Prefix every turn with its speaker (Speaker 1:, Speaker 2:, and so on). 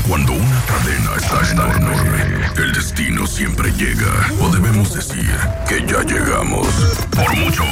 Speaker 1: Cuando una cadena está enorme, el destino siempre llega. O debemos decir que ya llegamos. Por mucho